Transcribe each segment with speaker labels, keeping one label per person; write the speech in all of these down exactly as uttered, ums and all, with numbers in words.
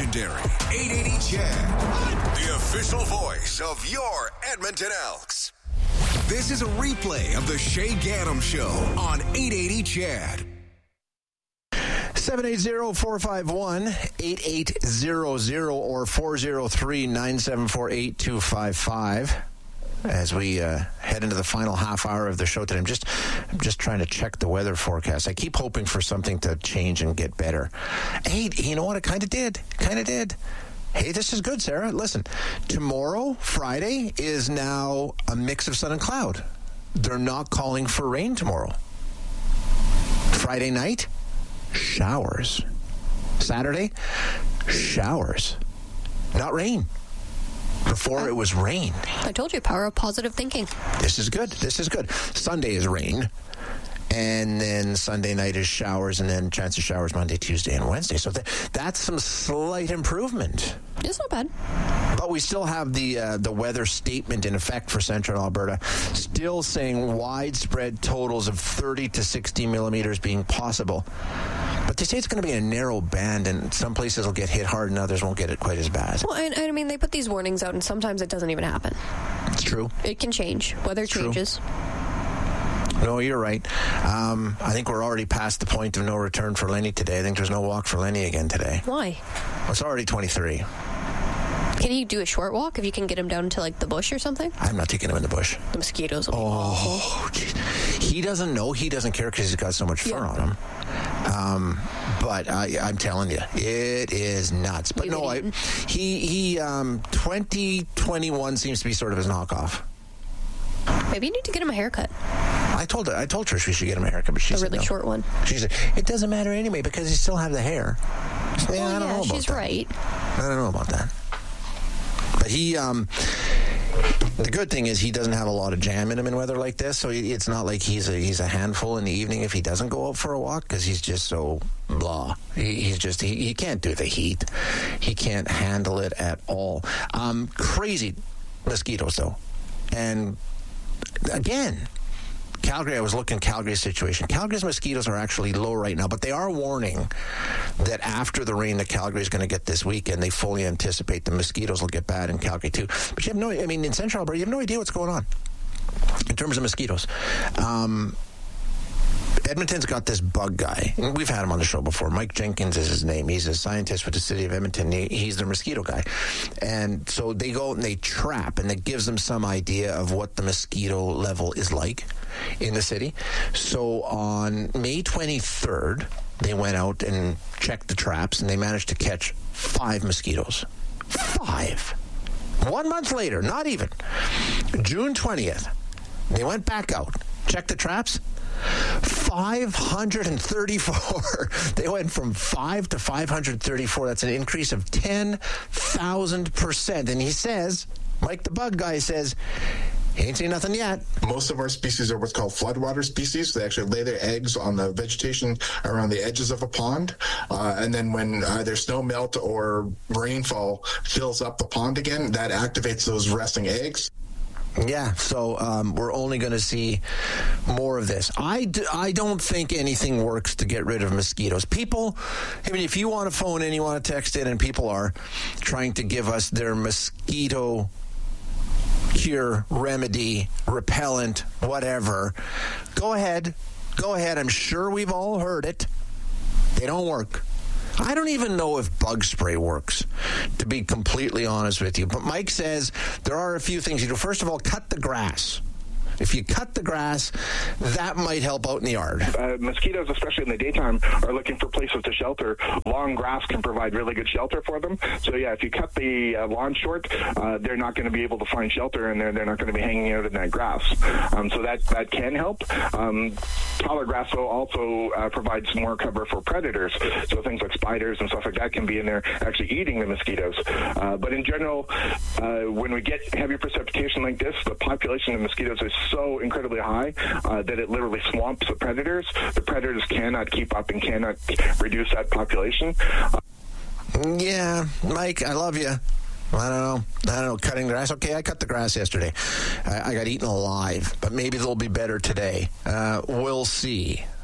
Speaker 1: legendary eight eighty Chad, the official voice of your Edmonton Elks. This is a replay of the Shay Gaddam Show on eight eighty Chad.
Speaker 2: seven eight zero, four five one, eight eight zero zero or four zero three, nine seven four, eight two five five. As we uh, head into the final half hour of the show today, I'm just, I'm just trying to check the weather forecast. I keep hoping for something to change and get better. Hey, you know what? It kind of did. Kind of did. Hey, this is good, Sarah. Listen, tomorrow, Friday, is now a mix of sun and cloud. They're not calling for rain tomorrow. Friday night, showers. Saturday, showers. Not rain. Before it was rain.
Speaker 3: I told you, power of positive thinking.
Speaker 2: This is good. This is good. Sunday is rain. And then Sunday night is showers, and then chance of showers Monday, Tuesday, and Wednesday. So th- that's some slight improvement.
Speaker 3: It's not bad.
Speaker 2: But we still have the uh, the weather statement in effect for central Alberta, still saying widespread totals of thirty to sixty millimeters being possible. But they say it's going to be a narrow band, and some places will get hit hard and others won't get it quite as bad.
Speaker 3: Well, I, I mean, they put these warnings out, and sometimes it doesn't even happen.
Speaker 2: It's true.
Speaker 3: It can change. Weather
Speaker 2: It's
Speaker 3: changes.
Speaker 2: True. No, you're right. Um, I think we're already past the point of no return for Lenny today. I think there's no walk for Lenny again today.
Speaker 3: Why?
Speaker 2: Well, it's already twenty-three.
Speaker 3: Can he do a short walk if you can get him down to, like, the bush or something?
Speaker 2: I'm not taking him in the bush.
Speaker 3: The mosquitoes will be
Speaker 2: Oh,
Speaker 3: awful.
Speaker 2: geez. He doesn't know. He doesn't care because he's got so much fur
Speaker 3: Yeah.
Speaker 2: on him. Um, but I, I'm telling you, it is nuts. But
Speaker 3: You
Speaker 2: no,
Speaker 3: get
Speaker 2: I,
Speaker 3: eaten.
Speaker 2: he, he um, twenty twenty-one seems to be sort of his knockoff.
Speaker 3: Maybe you need to get him a haircut.
Speaker 2: I told her, I told Trish we should get him a haircut, but she
Speaker 3: A
Speaker 2: said
Speaker 3: really
Speaker 2: no.
Speaker 3: short one.
Speaker 2: She said, it doesn't matter anyway because you still have the hair. I said, yeah,
Speaker 3: Well,
Speaker 2: I don't
Speaker 3: yeah,
Speaker 2: know about
Speaker 3: she's
Speaker 2: that.
Speaker 3: right.
Speaker 2: I don't know about that. But he, um, the good thing is he doesn't have a lot of jam in him in weather like this, so it's not like he's a he's a handful in the evening if he doesn't go out for a walk because he's just so blah. He, he's just he, he can't do the heat. He can't handle it at all. Um, crazy mosquitoes though, and again. Calgary, I was looking Calgary's situation. Calgary's mosquitoes are actually low right now, but they are warning that after the rain that Calgary is going to get this weekend, they fully anticipate the mosquitoes will get bad in Calgary too. But you have no, I mean, in Central Alberta, you have no idea what's going on in terms of mosquitoes. Um, Edmonton's got this bug guy. We've had him on the show before. Mike Jenkins is his name. He's a scientist with the city of Edmonton. He, he's the mosquito guy. And so they go and they trap, and it gives them some idea of what the mosquito level is like in the city. So on May twenty-third, they went out and checked the traps, and they managed to catch five mosquitoes. Five. One month later, not even. June twentieth, they went back out, checked the traps. five hundred thirty-four. They went from five to five hundred thirty-four. That's an increase of ten thousand percent. And he says, Mike the bug guy says, he ain't seen nothing yet.
Speaker 4: Most of our species are what's called floodwater species. They actually lay their eggs on the vegetation around the edges of a pond. Uh, and then when either snow melt or rainfall fills up the pond again, that activates those resting eggs.
Speaker 2: Yeah, so um, we're only going to see more of this. I, d- I don't think anything works to get rid of mosquitoes. People, I mean, if you want to phone in, you want to text in, and people are trying to give us their mosquito cure, remedy, repellent, whatever, go ahead. Go ahead. I'm sure we've all heard it. They don't work. I don't even know if bug spray works, to be completely honest with you. But Mike says there are a few things you do. First of all, cut the grass. If you cut the grass, that might help out in the yard.
Speaker 5: Uh, mosquitoes, especially in the daytime, are looking for places to shelter. Long grass can provide really good shelter for them. So, yeah, if you cut the uh, lawn short, uh, they're not going to be able to find shelter, and they're, they're not going to be hanging out in that grass. Um, so that, that can help. Um, taller grass, though, also uh, provides more cover for predators. So things like spiders and stuff like that can be in there actually eating the mosquitoes. Uh, but in general, uh, when we get heavy precipitation like this, the population of mosquitoes is so incredibly high uh, that it literally swamps the predators. The predators cannot keep up and cannot reduce that population. Uh,
Speaker 2: yeah, Mike, I love you. I don't know. I don't know. Cutting grass. Okay, I cut the grass yesterday. I, I got eaten alive, but maybe they'll be better today. Uh, we'll see.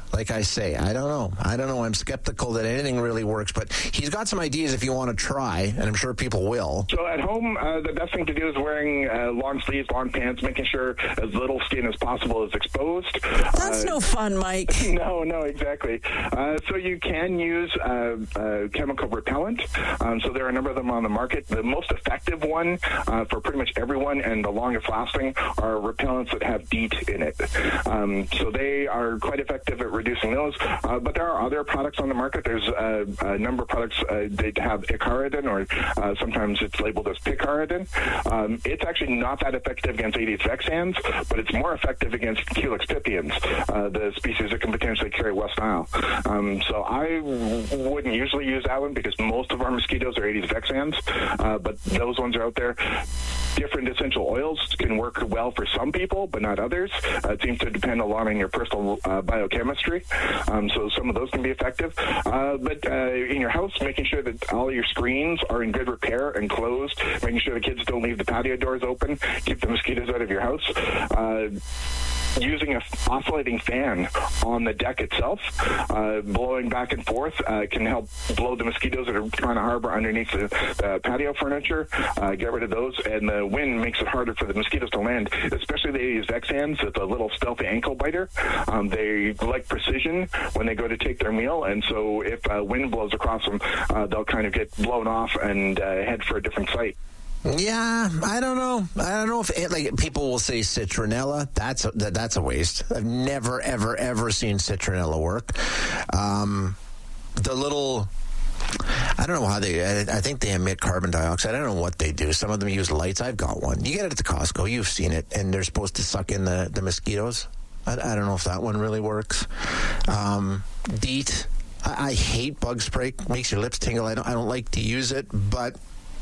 Speaker 2: Like I say, I don't know. I don't know. I'm skeptical that anything really works, but he's got some ideas if you want to try, and I'm sure people will.
Speaker 5: So at home, uh, the best thing to do is wearing uh, long sleeves, long pants, making sure as little skin as possible is exposed.
Speaker 6: That's uh, no fun, Mike.
Speaker 5: No, no, exactly. Uh, so you can use uh, uh, chemical repellent. Um, so there are a number of them on the market. The most effective one uh, for pretty much everyone and the longest lasting are repellents that have DEET in it. Um, so they are quite effective at reducing those. Uh, but there are other products on the market. There's uh, a number of products uh, that have Icaridin, or uh, sometimes it's labeled as Picaridin. Um, it's actually not that effective against Aedes vexans, but it's more effective against Culex pipiens, uh, the species that can potentially carry West Nile. Um, so I wouldn't usually use that one because most of our mosquitoes are Aedes vexans, uh, but those ones are out there. Different essential oils can work well for some people, but not others. Uh, it seems to depend a lot on your personal uh, biochemistry. Um, so some of those can be effective. Uh, but uh, in your house, making sure that all your screens are in good repair and closed, making sure the kids don't leave the patio doors open, keep the mosquitoes out of your house. Uh, using a oscillating fan on the deck itself, uh, blowing back and forth, uh, can help blow the mosquitoes that are trying to harbor underneath the, the patio furniture, uh, get rid of those, and the wind makes it harder for the mosquitoes to land, especially the Aedes vexans. It's a little stealthy ankle biter. Um, they like precision when they go to take their meal, and so if uh, wind blows across them, uh, they'll kind of get blown off and uh, head for a different site.
Speaker 2: Yeah, I don't know. I don't know if it, like people will say citronella. That's a, that, that's a waste. I've never, ever, ever seen citronella work. Um, the little, I don't know how they. I, I think they emit carbon dioxide. I don't know what they do. Some of them use lights. I've got one. You get it at the Costco. You've seen it, and they're supposed to suck in the the mosquitoes. I, I don't know if that one really works. Um, DEET. I, I hate bug spray. Makes your lips tingle. I don't. I don't like to use it, but.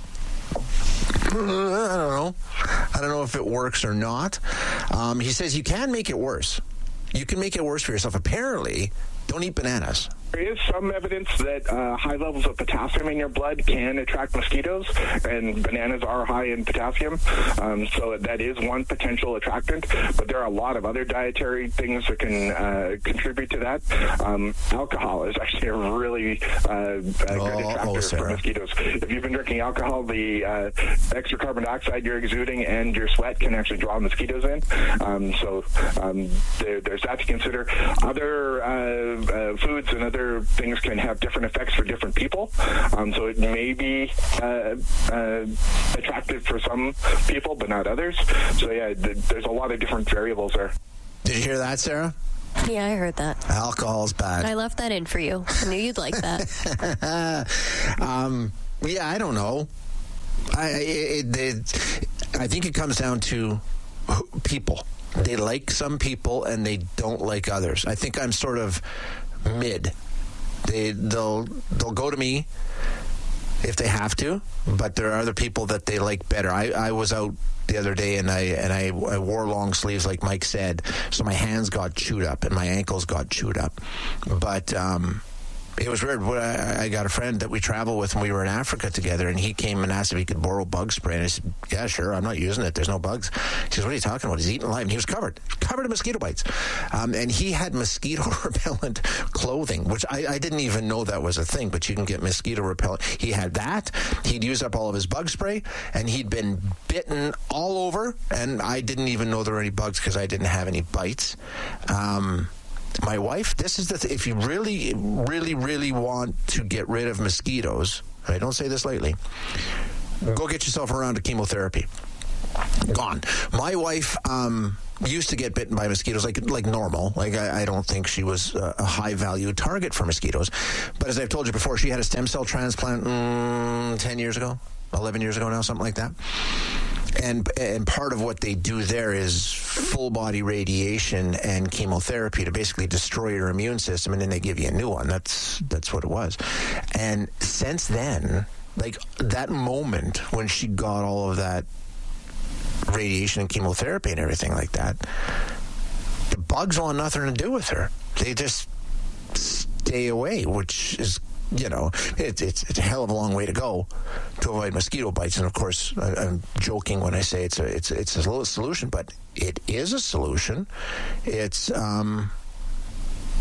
Speaker 2: I don't know. I don't know if it works or not. Um, he says you can make it worse. You can make it worse for yourself. Apparently, don't eat bananas.
Speaker 5: There is some evidence that uh, high levels of potassium in your blood can attract mosquitoes, and bananas are high in potassium, um, so that is one potential attractant, but there are a lot of other dietary things that can uh, contribute to that. Um, alcohol is actually a really uh, a good
Speaker 2: oh,
Speaker 5: attractor
Speaker 2: oh,
Speaker 5: for mosquitoes. If you've been drinking alcohol, the uh, extra carbon dioxide you're exuding and your sweat can actually draw mosquitoes in, um, so um, there, there's that to consider. Other uh, uh, foods and other things can have different effects for different people, um, so it may be uh, uh, attractive for some people but not others. So yeah, th- there's a lot of different variables there.
Speaker 2: Did you hear that, Sarah?
Speaker 3: Yeah, I heard that.
Speaker 2: Alcohol's bad.
Speaker 3: I left that in for you. I knew you'd like that.
Speaker 2: um, yeah, I don't know. I it, it, I think it comes down to people. They like some people and they don't like others. I think I'm sort of mid. They they'll they'll go to me if they have to, but there are other people that they like better. I, I was out the other day and I and I, I wore long sleeves like Mike said, so my hands got chewed up and my ankles got chewed up. But um, it was weird. I, I got a friend that we travel with, and we were in Africa together, and he came and asked if he could borrow bug spray. And I said, yeah, sure, I'm not using it. There's no bugs. He says, what are you talking about? He's eating alive. And he was covered, covered in mosquito bites. Um, and he had mosquito repellent clothing, which I, I didn't even know that was a thing, but you can get mosquito repellent. He had that. He'd used up all of his bug spray, and he'd been bitten all over, and I didn't even know there were any bugs because I didn't have any bites. Um... My wife, this is the th- if you really, really, really want to get rid of mosquitoes, I don't say this lightly, go get yourself a round of chemotherapy. Gone. My wife um, used to get bitten by mosquitoes like like normal. Like I, I don't think she was a, a high value target for mosquitoes. But as I've told you before, she had a stem cell transplant mm, ten years ago, eleven years ago now, something like that. And and part of what they do there is full body radiation and chemotherapy to basically destroy your immune system, and then they give you a new one. That's that's what it was. And since then, like that moment when she got all of that radiation and chemotherapy and everything like that, the bugs want nothing to do with her. They just stay away, which is, you know, it, it's, it's a hell of a long way to go to avoid mosquito bites. And of course, I, I'm joking when I say it's a it's it's a little solution, but it is a solution. It's um,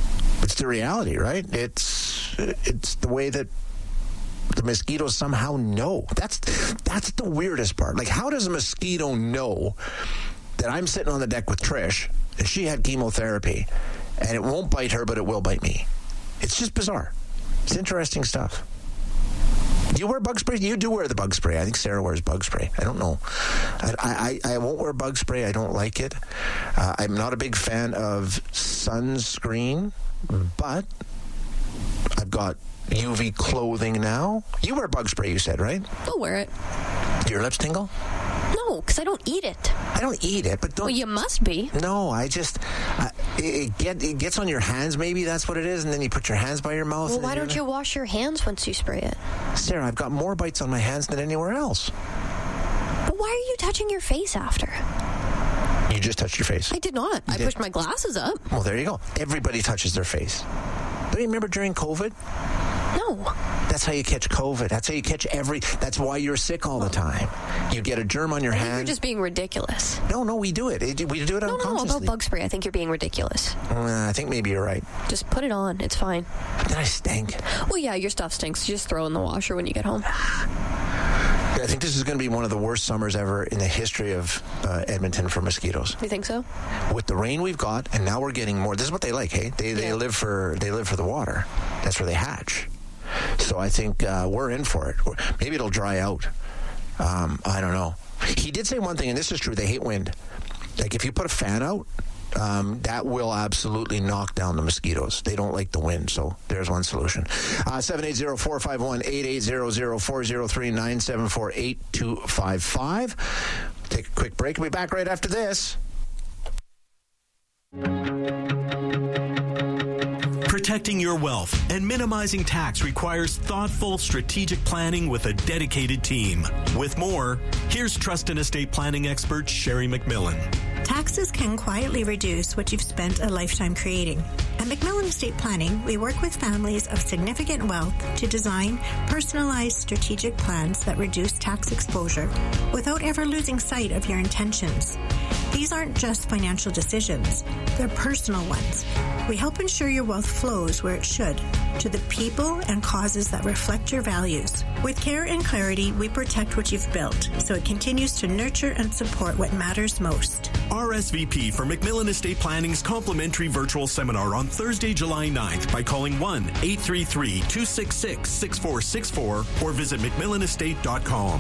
Speaker 2: It's the reality, right? It's it's the way that the mosquitoes somehow know. That's that's the weirdest part. Like, how does a mosquito know that I'm sitting on the deck with Trish and she had chemotherapy and it won't bite her, but it will bite me? It's just bizarre. It's interesting stuff. Do you wear bug spray? You do wear the bug spray. I think Sarah wears bug spray. I don't know. I I, I won't wear bug spray. I don't like it. Uh, I'm not a big fan of sunscreen, but I've got U V clothing now. You wear bug spray, you said, right?
Speaker 3: I'll wear it.
Speaker 2: Do your lips tingle?
Speaker 3: No, because I don't eat it.
Speaker 2: I don't eat it, but don't...
Speaker 3: Well, you must be.
Speaker 2: No, I just... Uh, it, it, get, it gets on your hands, maybe that's what it is, and then you put your hands by your mouth.
Speaker 3: Well, why don't you wash your hands once you spray it?
Speaker 2: Sarah, I've got more bites on my hands than anywhere else.
Speaker 3: But why are you touching your face after?
Speaker 2: You just touched your face.
Speaker 3: I did not.
Speaker 2: You
Speaker 3: I
Speaker 2: did.
Speaker 3: pushed my glasses up.
Speaker 2: Well, there you go. Everybody touches their face. Don't you remember during COVID?
Speaker 3: No.
Speaker 2: That's how you catch COVID. That's how you catch every... That's why you're sick all the time. You get a germ on your
Speaker 3: I think
Speaker 2: hand.
Speaker 3: you're just being ridiculous.
Speaker 2: No, no, we do it. it we do it
Speaker 3: no,
Speaker 2: unconsciously.
Speaker 3: No, no, about bug spray. I think you're being ridiculous.
Speaker 2: Uh, I think maybe you're right.
Speaker 3: Just put it on. It's fine.
Speaker 2: But then I stink.
Speaker 3: Well, yeah, your stuff stinks. You just throw it in the washer when you get home.
Speaker 2: I think this is going to be one of the worst summers ever in the history of uh, Edmonton for mosquitoes.
Speaker 3: You think so?
Speaker 2: With the rain we've got, and now we're getting more. This is what they like, hey? They they
Speaker 3: Yeah.
Speaker 2: live for they live for the water. That's where they hatch. So I think uh, we're in for it. Maybe it'll dry out. Um, I don't know. He did say one thing, and this is true. They hate wind. Like, if you put a fan out, um, that will absolutely knock down the mosquitoes. They don't like the wind, so there's one solution. Uh, seven eight zero, four five one, eight eight zero zero, four zero three, nine seven four, eight two five five. Take a quick break. We'll be back right after this.
Speaker 7: Protecting your wealth and minimizing tax requires thoughtful, strategic planning with a dedicated team. With more, here's trust and estate planning expert Sherry McMillan.
Speaker 8: Taxes can quietly reduce what you've spent a lifetime creating. At McMillan Estate Planning, we work with families of significant wealth to design personalized strategic plans that reduce tax exposure without ever losing sight of your intentions. These aren't just financial decisions, they're personal ones. We help ensure your wealth flows where it should, to the people and causes that reflect your values. With care and clarity, we protect what you've built, so it continues to nurture and support what matters most.
Speaker 7: R S V P for McMillan Estate Planning's complimentary virtual seminar on Thursday, July ninth by calling one eight three three, two six six, six four six four or visit mcmillan estate dot com.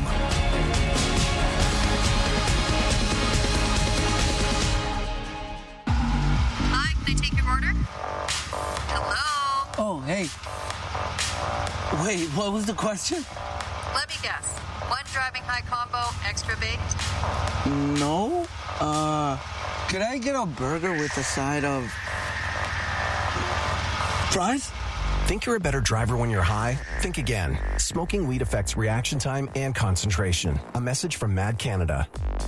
Speaker 9: Hi, can I take your order? Hello?
Speaker 10: Oh, hey. Wait, what was the question?
Speaker 9: Let me guess. One driving high combo, extra baked?
Speaker 10: No. Uh, could I get a burger with a side of fries?
Speaker 11: Think you're a better driver when you're high? Think again. Smoking weed affects reaction time and concentration. A message from Mad Canada.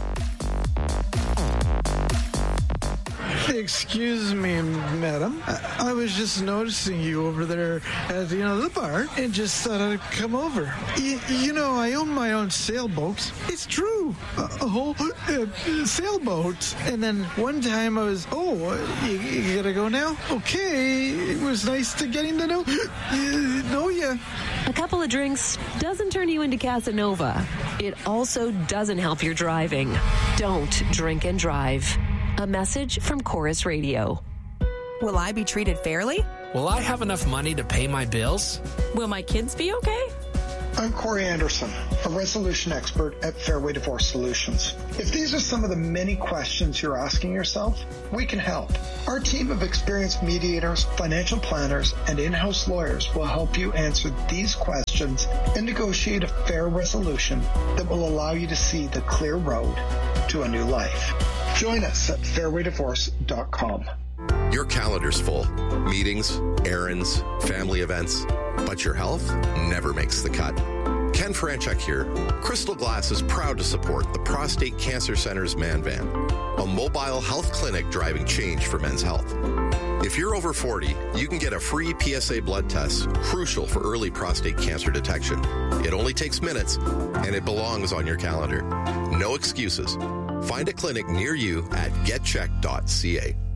Speaker 12: Excuse me, madam. I, I was just noticing you over there at you know the bar, and just thought I'd come over. Y- you know, I own my own sailboats. It's true, a, a whole uh, sailboat. And then one time I was, oh, you, you gotta go now? Okay, it was nice to getting to know uh, know you.
Speaker 13: A couple of drinks doesn't turn you into Casanova. It also doesn't help your driving. Don't drink and drive. A message from Chorus Radio.
Speaker 14: Will I be treated fairly?
Speaker 15: Will I have enough money to pay my bills?
Speaker 14: Will my kids be okay?
Speaker 16: I'm Corey Anderson, a resolution expert at Fairway Divorce Solutions. If these are some of the many questions you're asking yourself, we can help. Our team of experienced mediators, financial planners, and in-house lawyers will help you answer these questions and negotiate a fair resolution that will allow you to see the clear road to a new life. Join us at fairway divorce dot com.
Speaker 17: Your calendar's full. Meetings, errands, family events. But your health never makes the cut. Ken Franchuk here. Crystal Glass is proud to support the Prostate Cancer Center's Man Van, a mobile health clinic driving change for men's health. If you're over forty, you can get a free P S A blood test, crucial for early prostate cancer detection. It only takes minutes, and it belongs on your calendar. No excuses. Find a clinic near you at get check dot c a.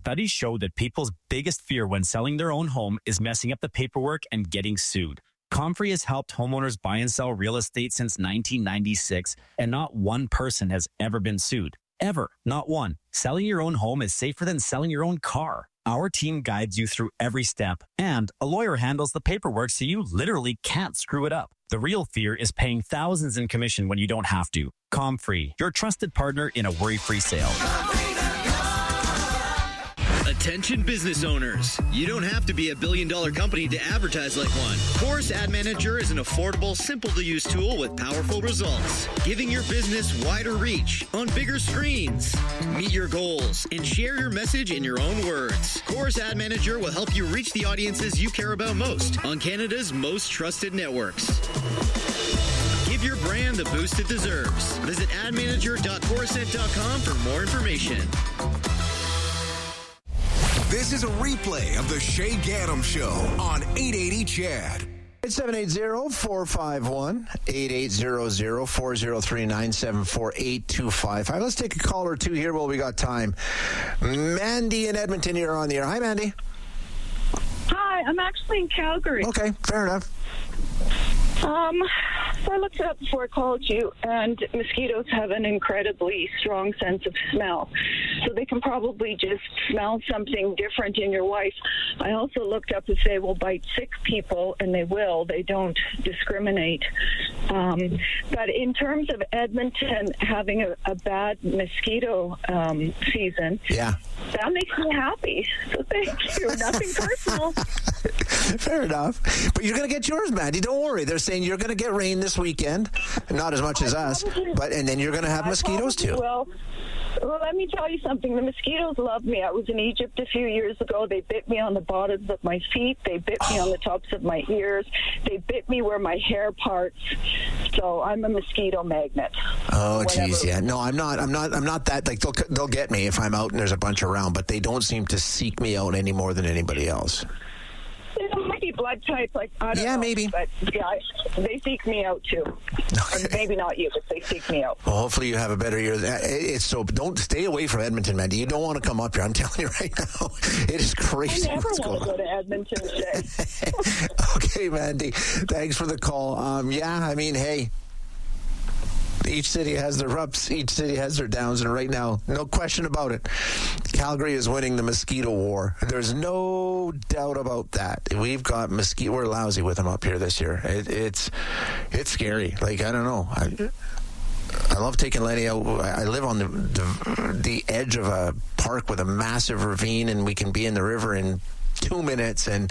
Speaker 18: Studies show that people's biggest fear when selling their own home is messing up the paperwork and getting sued. Comfrey has helped homeowners buy and sell real estate since nineteen ninety-six, and not one person has ever been sued. Ever. Not one. Selling your own home is safer than selling your own car. Our team guides you through every step, and a lawyer handles the paperwork so you literally can't screw it up. The real fear is paying thousands in commission when you don't have to. Comfrey, your trusted partner in a worry-free sale.
Speaker 19: Attention business owners. You don't have to be a billion dollar company to advertise like one. Chorus Ad Manager is an affordable, simple to use tool with powerful results, giving your business wider reach on bigger screens. Meet your goals and share your message in your own words. Chorus Ad Manager will help you reach the audiences you care about most on Canada's most trusted networks. Give your brand the boost it deserves. Visit ad manager dot chorused dot com for more information.
Speaker 1: This is a replay of the Shay Gaddam Show on eight eighty C H A D.
Speaker 2: It's seven eight zero, four five one, eight eight zero zero, four zero three, nine seven four, eight two five five. Let's take a call or two here while we got time. Mandy in Edmonton, you're on the air. Hi, Mandy.
Speaker 20: Hi, I'm actually in Calgary.
Speaker 2: Okay, fair enough.
Speaker 20: Um, so I looked it up before I called you, and mosquitoes have an incredibly strong sense of smell. So they can probably just smell something different in your wife. I also looked up if they will bite sick people, and they will. They don't discriminate. Um, but in terms of Edmonton having a, a bad mosquito um, season,
Speaker 2: yeah,
Speaker 20: that makes me happy. So thank you. Nothing personal.
Speaker 2: Fair enough. But you're going to get yours, Mandy. Don't worry. They're saying you're going to get rain this weekend. Not as much as us. But and then you're going to have
Speaker 20: I
Speaker 2: mosquitoes, too.
Speaker 20: Well, well, let me tell you something. The mosquitoes love me. I was in Egypt a few years ago. They bit me on the bottoms of my feet. They bit me on the tops of my ears. They bit me where my hair parts. So I'm a mosquito magnet.
Speaker 2: Oh, geez, yeah. No, I'm not. I'm not. I'm not that. Like they'll they'll get me if I'm out and there's a bunch around, but they don't seem to seek me out any more than anybody else.
Speaker 20: It might be blood type, like I don't
Speaker 2: yeah,
Speaker 20: know,
Speaker 2: maybe.
Speaker 20: But yeah, I, they seek me out too. Okay. Or maybe not you, but they seek me out.
Speaker 2: Well, hopefully you have a better year. It's so don't stay away from Edmonton, Mandy. You don't want to come up here. I'm telling you right now, it is crazy.
Speaker 20: I never
Speaker 2: what's
Speaker 20: want
Speaker 2: going
Speaker 20: to go to Edmonton today.
Speaker 2: Okay, Mandy. Thanks for the call. Um, yeah, I mean, hey. Each city has their ups, each city has their downs, and right now, no question about it, Calgary is winning the mosquito war. There's no doubt about that. We've got mosquito. We're lousy with them up here this year. It, it's it's scary. Like, I don't know. I, I love taking Lenny out. I live on the, the the edge of a park with a massive ravine, and we can be in the river in two minutes, and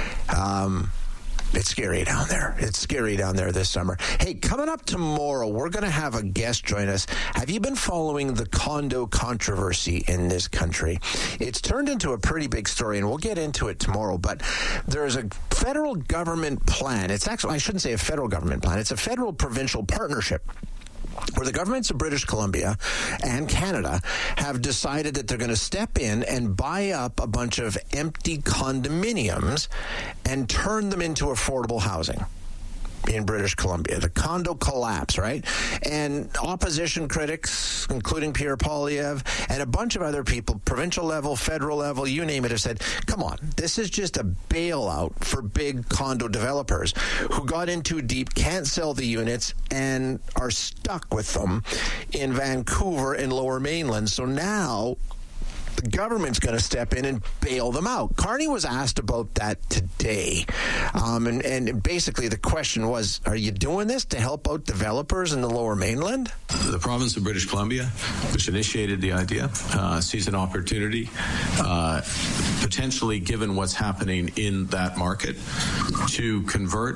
Speaker 2: um it's scary down there. It's scary down there this summer. Hey, coming up tomorrow, we're going to have a guest join us. Have you been following the condo controversy in this country? It's turned into a pretty big story, and we'll get into it tomorrow. But there's a federal government plan. It's actually, I shouldn't say a federal government plan. It's a federal-provincial partnership where the governments of British Columbia and Canada have decided that they're going to step in and buy up a bunch of empty condominiums and turn them into affordable housing in British Columbia. The condo collapse, right? And opposition critics, including Pierre Poilievre and a bunch of other people, provincial level, federal level, you name it, have said, come on, this is just a bailout for big condo developers who got in too deep, can't sell the units, and are stuck with them in Vancouver and Lower Mainland. So now the government's going to step in and bail them out. Carney was asked about that today. Um, and, and basically the question was, are you doing this to help out developers in the Lower Mainland?
Speaker 21: The province of British Columbia, which initiated the idea, uh, sees an opportunity, uh, potentially given what's happening in that market, to convert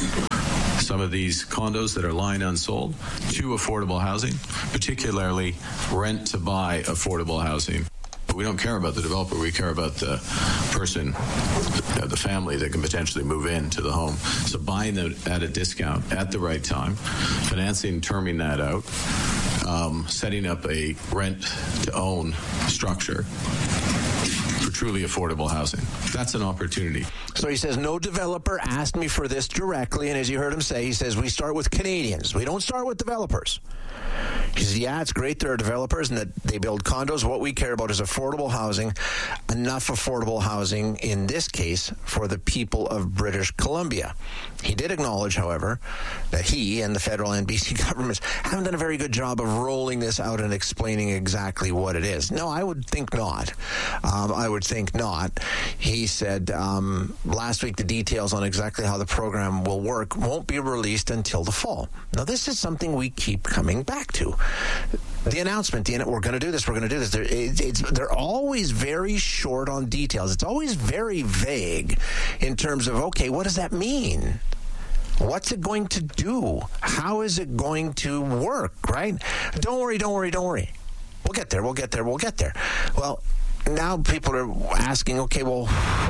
Speaker 21: some of these condos that are lying unsold to affordable housing, particularly rent-to-buy affordable housing. But we don't care about the developer. We care about the person, uh, the family that can potentially move into the home. So buying them at a discount at the right time, financing, terming that out, um, setting up a rent-to-own structure for truly affordable housing. That's an opportunity.
Speaker 2: So he says, no developer asked me for this directly. And as you heard him say, he says, we start with Canadians. We don't start with developers. He says, yeah, it's great there are developers and that they build condos. What we care about is affordable housing, enough affordable housing, in this case, for the people of British Columbia. He did acknowledge, however, that he and the federal and B C governments haven't done a very good job of rolling this out and explaining exactly what it is. No, I would think not. Um, I would think not. He said um, last week the details on exactly how the program will work won't be released until the fall. Now, this is something we keep coming back to. The announcement, the, we're going to do this, we're going to do this. They're, it, it's, they're always very short on details. It's always very vague in terms of, okay, what does that mean? What's it going to do? How is it going to work, right? Don't worry, don't worry, don't worry. We'll get there, we'll get there, we'll get there. Well, now people are asking, okay, well,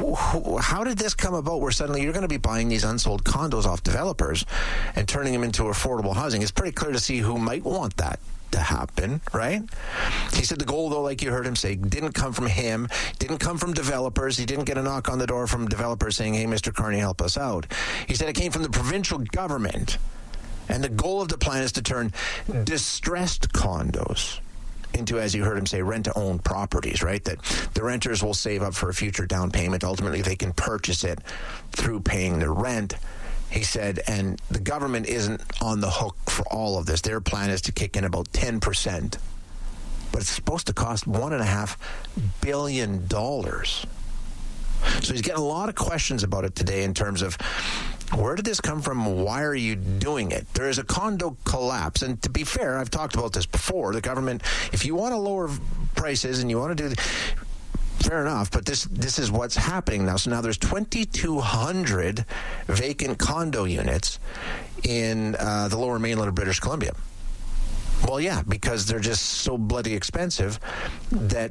Speaker 2: how did this come about where suddenly you're going to be buying these unsold condos off developers and turning them into affordable housing? It's pretty clear to see who might want that to happen, right? He said the goal, though, like you heard him say, didn't come from him, didn't come from developers. He didn't get a knock on the door from developers saying, hey, Mister Carney, help us out. He said it came from the provincial government. And the goal of the plan is to turn distressed condos into, as you heard him say, rent-to-own properties, right? That the renters will save up for a future down payment. Ultimately, they can purchase it through paying their rent. He said, and the government isn't on the hook for all of this. Their plan is to kick in about ten percent. But it's supposed to cost one point five billion dollars. So he's getting a lot of questions about it today in terms of, where did this come from? Why are you doing it? There is a condo collapse. And to be fair, I've talked about this before. The government, if you want to lower prices and you want to do... Fair enough, but this this is what's happening now. So now there's twenty-two hundred vacant condo units in uh, the lower mainland of British Columbia. Well, yeah, because they're just so bloody expensive that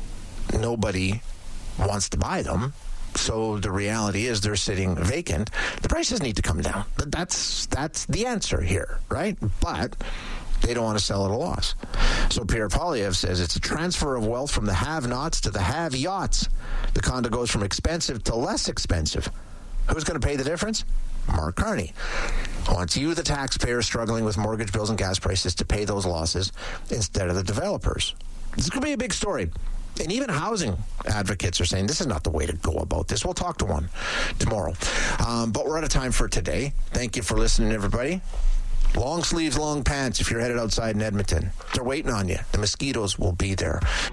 Speaker 2: nobody wants to buy them. So the reality is they're sitting vacant. The prices need to come down. That's that's the answer here, right? But they don't want to sell at a loss. So Pierre Poilievre says it's a transfer of wealth from the have-nots to the have-yachts. The condo goes from expensive to less expensive. Who's going to pay the difference? Mark Carney wants you, the taxpayer struggling with mortgage bills and gas prices, to pay those losses instead of the developers. This is going to be a big story. And even housing advocates are saying this is not the way to go about this. We'll talk to one tomorrow. Um, but we're out of time for today. Thank you for listening, everybody. Long sleeves, long pants if you're headed outside in Edmonton. They're waiting on you. The mosquitoes will be there.